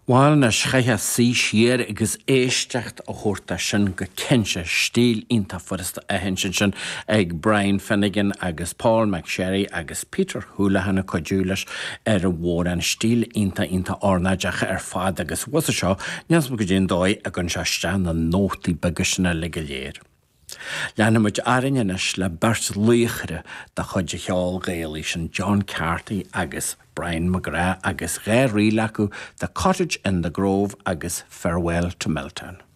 Bháil na schaithe sí siar agus éisteacht a chóirta sin go cinse stíl ionta forasta a hen sin ag Brian Finnegan agus Paul McSherry agus Peter Houlihan a codúlas ar a bhór an stíl ionta ornaideach ar fad agus wasa seo neas mo go dtíon dóid a gon seastean na nótaí bagasna le go léir. Leanamid arinnenis le bert luchre da chuide cheol gaalaí sin John Carty agus Brian McGrath agus Ray Rilacu, The Cottage in the Grove agus Farewell to Milltown.